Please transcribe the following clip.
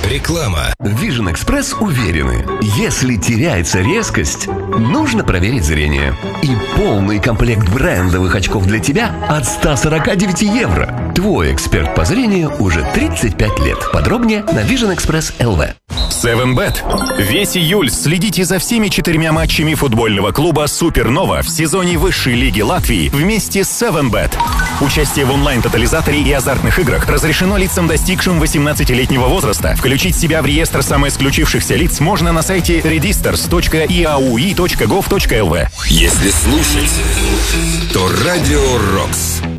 Реклама. Vision Express уверены, если теряется резкость, нужно проверить зрение. И полный комплект брендовых очков для тебя от 149 евро. Твой эксперт по зрению уже 35 лет. Подробнее на Vision Express LV. 7bet. Весь июль следите за всеми 4 матчами футбольного клуба «Супернова» в сезоне высшей лиги Латвии вместе с 7bet. Участие в онлайн-тотализаторе и азартных играх разрешено лицам, достигшим 18-летнего возраста. Включить себя в реестр самоисключившихся лиц можно на сайте registers.iaui.gov.lv. Если слушать, то Радио Рокс.